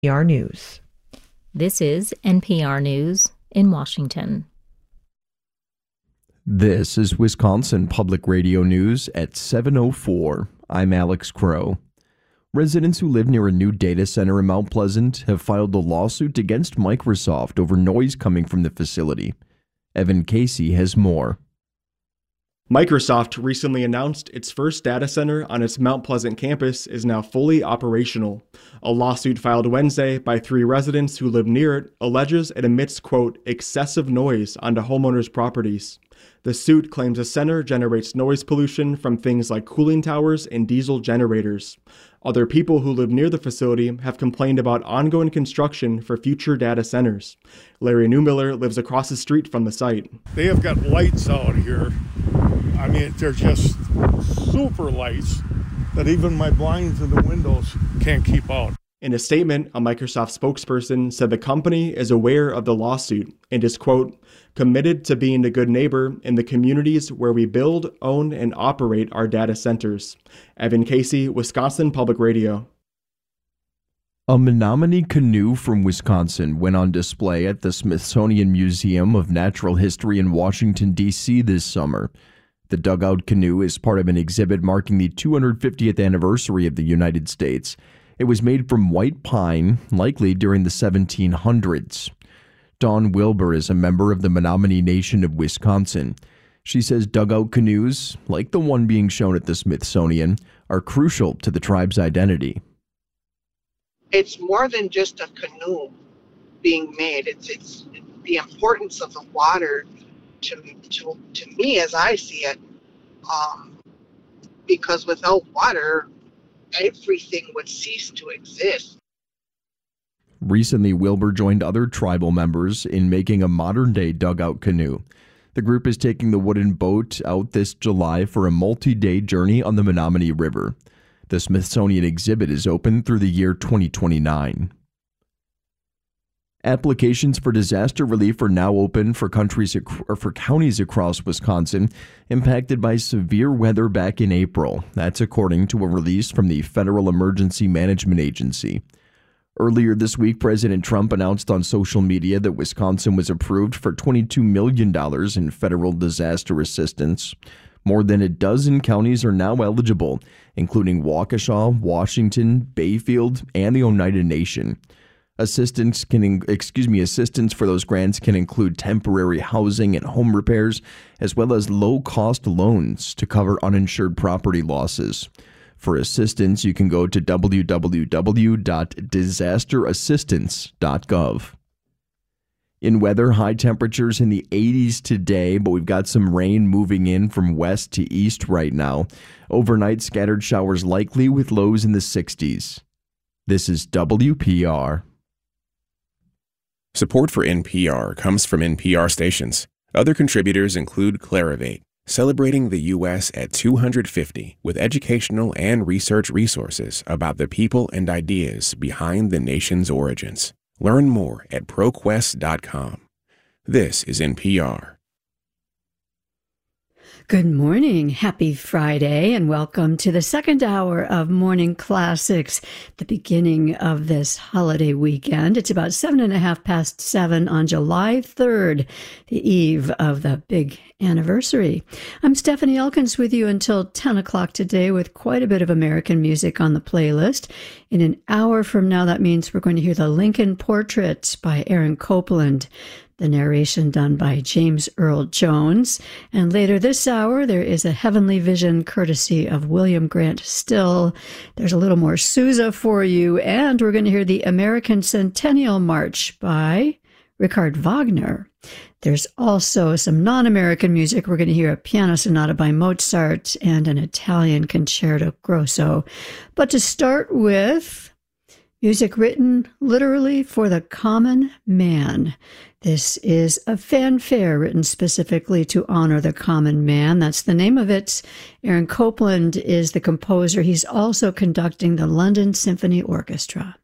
NPR News. This is NPR News in Washington. This is Wisconsin Public Radio News at 7:04. I'm Alex Crow. Residents who live near a new data center in Mount Pleasant have filed a lawsuit against Microsoft over noise coming from the facility. Evan Casey has more. Microsoft recently announced its first data center on its Mount Pleasant campus is now fully operational. A lawsuit filed Wednesday by 3 residents who live near it alleges it emits, quote, excessive noise onto homeowners' properties. The suit claims the center generates noise pollution from things like cooling towers and diesel generators. Other people who live near the facility have complained about ongoing construction for future data centers. Larry Newmiller lives across the street from the site. They have got lights out here. I mean, they're just super lights that even my blinds in the windows can't keep out. In a statement, a Microsoft spokesperson said the company is aware of the lawsuit and is, quote, committed to being a good neighbor in the communities where we build, own, and operate our data centers. Evan Casey, Wisconsin Public Radio. A Menominee canoe from Wisconsin went on display at the Smithsonian Museum of Natural History in Washington, D.C. this summer. The dugout canoe is part of an exhibit marking the 250th anniversary of the United States. It was made from white pine, likely during the 1700s. Dawn Wilbur is a member of the Menominee Nation of Wisconsin. She says dugout canoes, like the one being shown at the Smithsonian, are crucial to the tribe's identity. It's more than just a canoe being made. It's the importance of the water to me as I see it, because without water, everything would cease to exist. Recently, Wilbur joined other tribal members in making a modern-day dugout canoe. The group is taking the wooden boat out this July for a multi-day journey on the Menominee River. The Smithsonian exhibit is open through the year 2029. Applications for disaster relief are now open for counties across Wisconsin impacted by severe weather back in April. That's according to a release from the Federal Emergency Management Agency. Earlier this week, President Trump announced on social media that Wisconsin was approved for $22 million in federal disaster assistance. More than a dozen counties are now eligible, including Waukesha, Washington, Bayfield, and the Oneida Nation. Assistance for those grants can include temporary housing and home repairs, as well as low-cost loans to cover uninsured property losses. For assistance, you can go to www.disasterassistance.gov. In weather, high temperatures in the 80s today, but we've got some rain moving in from west to east right now. Overnight, scattered showers likely with lows in the 60s. This is WPR. Support for NPR comes from NPR stations. Other contributors include Clarivate, celebrating the U.S. at 250 with educational and research resources about the people and ideas behind the nation's origins. Learn more at ProQuest.com. This is NPR. Good morning. Happy Friday, and welcome to the second hour of Morning Classics, the beginning of this holiday weekend. It's about 7:30 on July 3rd, the eve of the big anniversary. I'm Stephanie Elkins with you until 10 o'clock today with quite a bit of American music on the playlist. In an hour from now, that means we're going to hear the Lincoln Portrait by Aaron Copland, the narration done by James Earl Jones. And later this hour, there is a Heavenly Vision courtesy of William Grant Still. There's a little more Sousa for you, and we're going to hear the American Centennial March by Richard Wagner. There's also some non-American music. We're going to hear a piano sonata by Mozart and an Italian concerto grosso. But to start with, music written literally for the common man. This is a fanfare written specifically to honor the common man. That's the name of it. Aaron Copland is the composer. He's also conducting the London Symphony Orchestra.